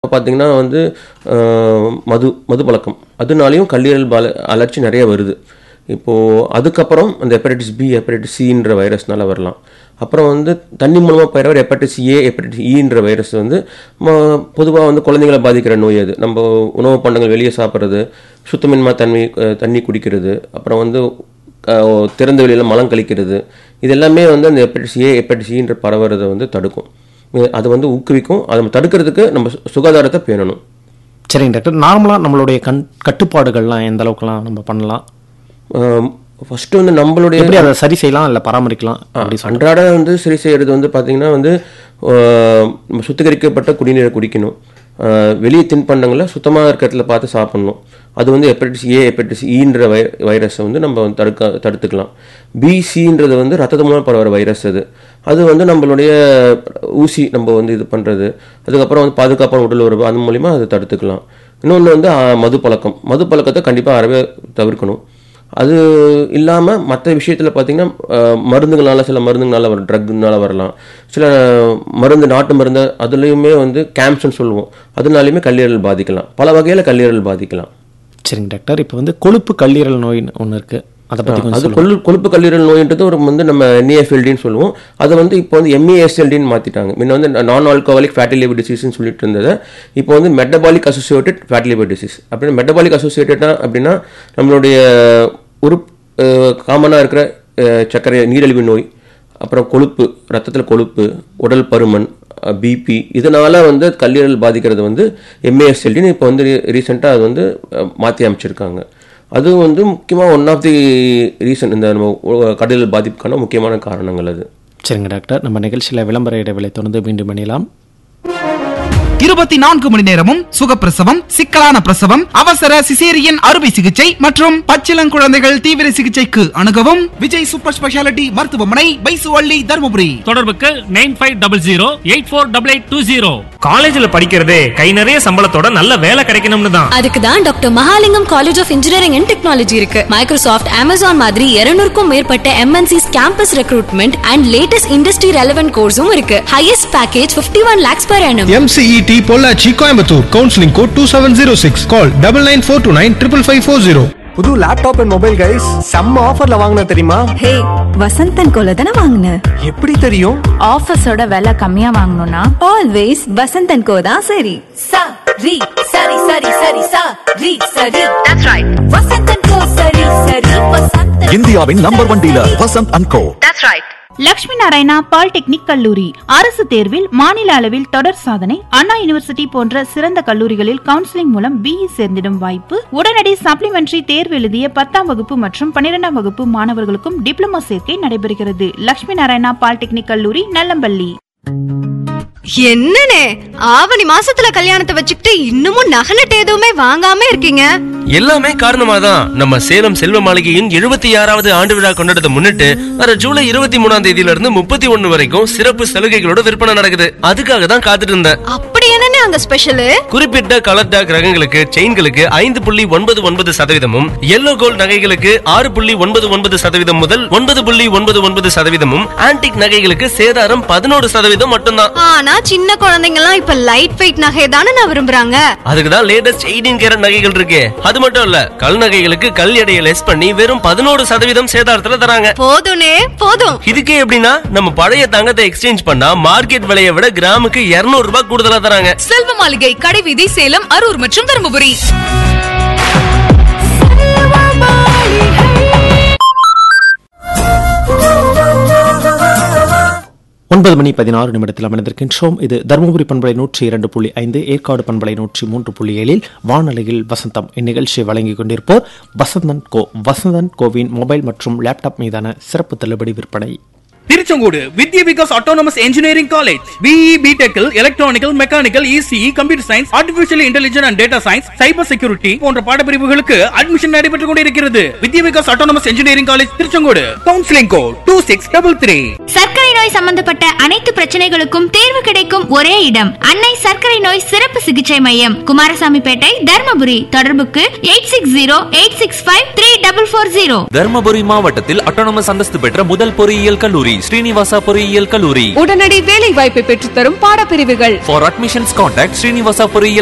பார்த்தீங்கன்னா வந்து மது பழக்கம் அதனாலையும் கல்லீரல் அலர்ச்சி நிறைய வருது. இப்போது அதுக்கப்புறம் அந்த ஹெப்படைட்டிஸ் பி, ஹெப்படைட்டிஸ் சின்ற வைரஸ்னால வரலாம். அப்புறம் வந்து தண்ணி மூலமாக பரவுற ஹெப்படைட்டிஸ் ஏ, ஹெப்படைட்டிஸ் ஈன்ற வைரஸ் வந்து பொதுவாக வந்து குழந்தைங்களை பாதிக்கிற நோய். அது நம்ம உணவு பண்டங்கள் வெளியே சாப்பிட்றது, சுத்தமின்மை தண்ணி குடிக்கிறது, அப்புறம் வந்து திறந்த வெளியில் மலம் கழிக்கிறது, இது எல்லாமே வந்து அந்த ஹெப்படைட்டிஸ் ஏ, ஹெப்படைட்டிஸ் ஈன்ற பரவுறதை வந்து தடுக்கும். அது வந்து ஊக்குவிக்கும். அதை தடுக்கிறதுக்கு நம்ம சுகாதாரத்தை பேணணும். சரிங்க டாக்டர், நார்மலாக நம்மளுடைய கட்டுப்பாடுகள்லாம் எந்த அளவுக்குலாம் நம்ம பண்ணலாம்? ஃபஸ்ட்டு வந்து நம்மளுடைய எப்படி அதை சரி செய்யலாம் இல்லை பராமரிக்கலாம்? அன்றாட வந்து சரி செய்கிறது வந்து பார்த்திங்கன்னா வந்து நம்ம சுத்திகரிக்கப்பட்ட குடிநீரை குடிக்கணும். வெளியே தின்பண்டங்களை சுத்தமாக இருக்கிறதுல பார்த்து சாப்பிட்ணும். அது வந்து ஹெப்படைட்டிஸ் ஏ, ஹெப்படைட்டிஸ் ஈன்ற வைரஸை வந்து நம்ம தடுத்துக்கலாம். பிசின்றது வந்து ரத்தத்து மூலம் பரவுற வைரஸ். அது வந்து நம்மளுடைய ஊசி நம்ம வந்து இது பண்ணுறது, அதுக்கப்புறம் வந்து பாதுகாப்பான உடல் உறவு, அது மூலிமா அதை தடுத்துக்கலாம். இன்னொன்று வந்து மது பழக்கத்தை கண்டிப்பாக அறவே தவிர்க்கணும். அது இல்லாமல் மற்ற விஷயத்தில் பார்த்திங்கன்னா சில மருந்துங்களால் வரும், ட்ரக்குனால வரலாம். சில நாட்டு மருந்து அதுலேயுமே வந்து கேம்ப்ஸ்ன்னு சொல்லுவோம், அதனாலையுமே கல்லீரல் பாதிக்கலாம். பல வகையில் கல்லீரல் பாதிக்கலாம். சரிங்க டாக்டர், இப்போ வந்து கொழுப்பு கல்லீரல் நோயின்னு ஒன்று இருக்குது, அதை பற்றி அது கொழுப்பு கல்லீரல் நோயின்றது ஒரு வந்து நம்ம NAFLDன்னு சொல்லுவோம். அதை வந்து இப்போ வந்து MASLDன்னு மாற்றிட்டாங்க. முன்ன வந்து நான் ஆல்கஹாலிக் ஃபேட்டி லிவர் டிசீஸ்ன்னு சொல்லிட்டு இருந்ததை இப்போ வந்து metabolic associated fatty liver disease. அப்படின்னா மெட்டபாலிக் அசோசியேட்டட்னா அப்படின்னா நம்மளுடைய ஒரு காமனாக இருக்கிற சர்க்கரை நீரிழிவு நோய், அப்புறம் கொழுப்பு, ரத்தத்தில் கொழுப்பு, உடல் பருமன், பிபி, இதனால் வந்து கல்லீரல் பாதிக்கிறது வந்து MASLDன்னு இப்போ வந்து ரீசெண்டாக அது வந்து மாற்றி அமைச்சிருக்காங்க. அது வந்து முக்கியமாக ஒன் ஆஃப் தி ரீசன், இந்த நம்ம கல்லீரல் பாதிப்புக்கான முக்கியமான காரணங்கள் அது. சரிங்க டாக்டர், நம்ம நிகழ்ச்சியில் விளம்பர இடைவேளை தொடர்ந்து மீண்டும் இணையலாம். 24 மணி நேரமும் சுகப்பிரசவம், சிக்கலான பிரசவம், அவசர சிசேரியன் அறுவை சிகிச்சை மற்றும் பச்சிளங்குழந்தைகள் தீவிர சிகிச்சைக்கு அணுகவும் விஜய் சூப்பர் ஸ்பெஷாலிட்டி மருத்துவமனை, பைசுவள்ளி, தர்மபுரி. தொடர்புக்கு 9500848820. காலேஜ்ல படிக்கிறதே கை நிறைய சம்பளத்தோட நல்ல வேலை கிடைக்கணும்னு தான். அதுக்கு தான் doctor Mahalingam college of engineering and technology இருக்கு. மைக்ரோசாஃப்ட், அமேசான் மாதிரி 200க்கும் மேற்பட்ட MNCs campus recruitment and latest industry relevant கோர்ஸும் இருக்கு. Highest package 51 lakhs per annum. MCET Pollachi, Coimbatore. Counselling code 2706. கால் 9942955540. புது லேப்டாப் அண்ட் மொபைல் கைஸ் செம்ம ஆஃபர்ல வாங்குன தெரியுமா? ஹே, வசந்தன் கோல தான வாங்குன. எப்படி தெரியும்? ஆஃபர்ஸோட விலை கம்மியா வாங்கணும்னா ஆல்வேஸ் வசந்தன் கோ தான் சரி. சரி சரி சரி சரி சரி சரி. That's right. வசந்தன் கோ சரி சரி வசந்தன். இந்தியாவின் number 1 dealer Vasanth and go. That's right. Lakshmi Narayana polytechnic கல்லூரி அரசு தேர்வில் மாநில அளவில் தொடர் சாதனை. அண்ணா யூனிவர்சிட்டி போன்ற சிறந்த கல்லூரிகளில் கவுன்சிலிங் மூலம் BE சேர்ந்திடும் வாய்ப்பு. உடனடி சப்ளிமெண்டரி தேர்வு எழுதிய 10ஆம் வகுப்பு மற்றும் 12ஆம் வகுப்பு மாணவர்களுக்கும் டிப்ளமோ சேர்க்கை நடைபெறுகிறது. லட்சுமி நாராயணா பாலிடெக்னிக் கல்லூரி, நல்லம்பள்ளி. என்னனே ஆவணி மாசத்துல கல்யாணத்தை வச்சுக்கிட்டு இன்னமும் நகநட்டு எதுவுமே வாங்காம இருக்கீங்க? எல்லாமே காரணமாதான் நம்ம சேலம் செல்வ மாளிகையின் 76வது ஆண்டு விழா கொண்டாடத்தை முன்னிட்டு வர ஜூலை 23ஆம் தேதியில இருந்து 31 வரைக்கும் சிறப்பு சலுகைகளோட விற்பனை நடக்குது. அதுக்காக தான் காத்துட்டு இருந்தேன். அப்படி என்னனே அங்க ஸ்பெஷல்? குறிப்பிட்ட கலர் டாக் ரகங்களுக்கு, செயின்களுக்கு 5.99% எல்லோ கோல்ட் நகைகளுக்கு 6.99% முதல் 9.99%, ஆன்டிக் நகைகளுக்கு சேதாரம் 11% மட்டும்தான். ஆனா சின்ன குழந்தைங்க எல்லாம் இப்ப லைட் வெயிட் நகை தானே நான் விரும்புறாங்க. அதுக்குதான் லேட்டஸ்ட் 18 கேரட் நகைகள் இருக்கு. அது மட்டும் இல்ல, கல் நகைகளுக்கு கல் எடையை லெஸ் பண்ணி வெறும் 11% சேதாரத்துல தராங்க. போதும்னே போதும். இதுக்கே எப்படின்னா நம்ம பழைய தங்கத்தை எக்ஸ்சேஞ்ச் பண்ணா மார்க்கெட் விலையை விட கிராமுக்கு 200 ரூபாய் கூடுதலா தராங்க. செல்வ மாளிகை, கடைவீதி, சேலம், அரூர் மற்றும் தர்மபுரி. 9:16 அமர்ந்திருக்கின்றோம். இது தருமபுரி பண்பலை 102.5, ஏற்காடு பண்பலை 103.7 வானொலியில் வசந்தம். இந்நிகழ்ச்சியை வழங்கிக் கொண்டிருப்போர் வசந்தன் கோ. வசந்தன் கோவின் மொபைல் மற்றும் லேப்டாப் மீதான சிறப்பு தள்ளுபடி விற்பனை. திருச்செங்கோடு வித்யா Vikas autonomous engineering college. BE, BTech, electronical, mechanical, ECE, computer science, artificial intelligence and data science, cyber security போன்ற பாடப்பிரிவுகளுக்கு அட்மிஷன் நடைபெற்றுக் கொண்டிருக்கிறது. வித்யா Vikas autonomous engineering college, Tiruchengode. Counselling code 2633. சர்க்கரை நோய் சம்பந்தப்பட்ட அனைத்து பிரச்சனைகளுக்கும் தீர்வு கிடைக்கும் ஒரே இடம் அன்னை சர்க்கரை நோய் சிறப்பு சிகிச்சை மையம், குமாரசாமிப்பேட்டை, தர்மபுரி. தொடர்புக்கு 8608653440. தர்மபுரி மாவட்டத்தில் அட்டானமஸ் அந்தஸ்து பெற்ற முதல் பொறியியல் கல்லூரி ஸ்ரீனிவாசா பொறியியல் கல்லூரி. உடனடி வேலை வாய்ப்பை பெற்றுத்தரும் பாடப்பிரிவுகள். For admissions contact Srinivasa பொறியியல்